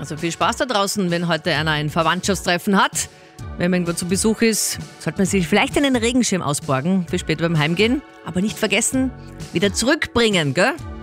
Also viel Spaß da draußen, wenn heute einer ein Verwandtschaftstreffen hat. Wenn man irgendwo zu Besuch ist, sollte man sich vielleicht einen Regenschirm ausborgen für später beim Heimgehen. Aber nicht vergessen, wieder zurückbringen, gell?